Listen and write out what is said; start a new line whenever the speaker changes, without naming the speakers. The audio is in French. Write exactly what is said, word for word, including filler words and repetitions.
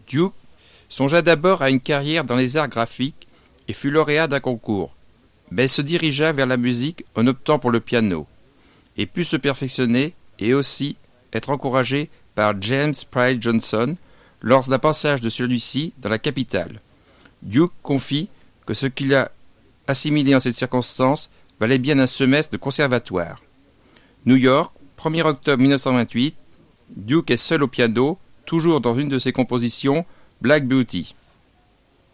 Duke songea d'abord à une carrière dans les arts graphiques et fut lauréat d'un concours, mais se dirigea vers la musique en optant pour le piano, et put se perfectionner et aussi être encouragé par James Pride Johnson lors d'un passage de celui-ci dans la capitale. Duke confie que ce qu'il a assimilé en cette circonstance valait bien un semestre de conservatoire. New York, premier octobre mille neuf cent vingt-huit, Duke est seul au piano, toujours dans une de ses compositions, Black Beauty.